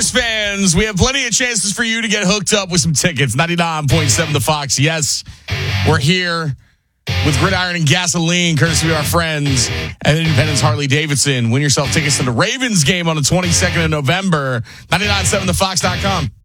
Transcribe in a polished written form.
Oilers fans, we have plenty of chances for you to get hooked up with some tickets. 99.7 The Fox. Yes, we're here with Gridiron and Gasoline, courtesy of our friends at Independence Harley-Davidson. Win yourself tickets to the Ravens game on the 22nd of November. 99.7thefox.com.